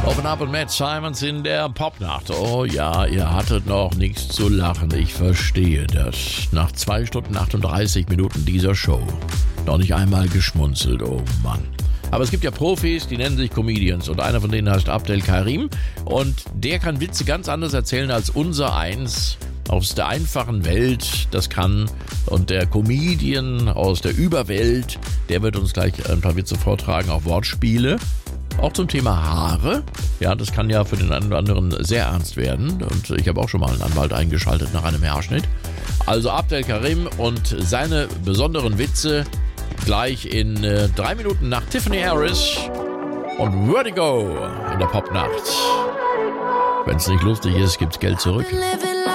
Open Up und Matt Simons in der Popnacht. Oh ja, ihr hattet noch nichts zu lachen. Ich verstehe das. Nach 2 Stunden 38 Minuten dieser Show. Noch nicht einmal geschmunzelt, oh Mann. Aber es gibt ja Profis, die nennen sich Comedians. Und einer von denen heißt Abdel Karim. Und der kann Witze ganz anders erzählen als unser Eins aus der einfachen Welt. Das kann. Und der Comedian aus der Überwelt, der wird uns gleich ein paar Witze vortragen, auch Wortspiele. Auch zum Thema Haare. Ja, das kann ja für den einen oder anderen sehr ernst werden. Und ich habe auch schon mal einen Anwalt eingeschaltet nach einem Haarschnitt. Also Abdel Karim und seine besonderen Witze gleich in 3 Minuten nach Tiffany Harris und Vertigo in der Popnacht. Wenn es nicht lustig ist, gibt's Geld zurück.